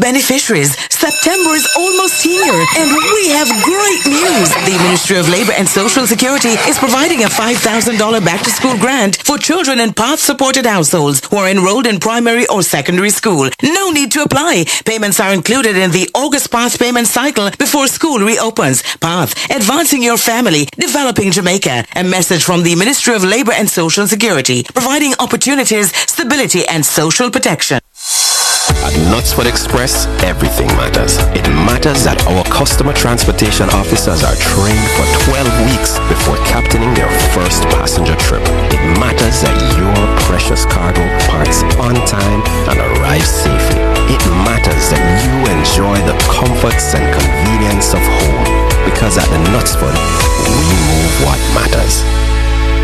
beneficiaries. September is almost here, and we have great news. The Ministry of Labor and Social Security is providing a $5,000 back-to-school grant for children in PATH-supported households who are enrolled in primary or secondary school. No need to apply. Payments are included in the August PATH payment cycle before school reopens. PATH, advancing your family, developing Jamaica. A message from the Ministry of Labor and Social Security, providing opportunities, stability, and social protection. At Knutsford Express, everything matters. It matters that our customer transportation officers are trained for 12 weeks before captaining their first passenger trip. It matters that your precious cargo parks on time and arrives safely. It matters that you enjoy the comforts and convenience of home. Because at the Knutsford, we move what matters.